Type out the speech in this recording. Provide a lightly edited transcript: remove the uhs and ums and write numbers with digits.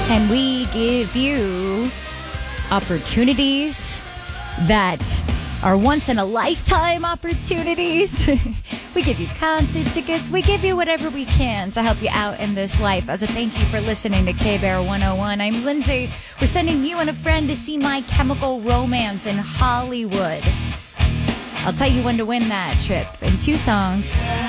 And we give you opportunities that are once in a lifetime opportunities. We give you concert tickets. We give you whatever we can to help you out in this life. As a thank you for listening to K-Bear 101. I'm Lindsay. We're sending you and a friend to see My Chemical Romance in Hollywood. I'll tell you when to win that trip in 2 songs.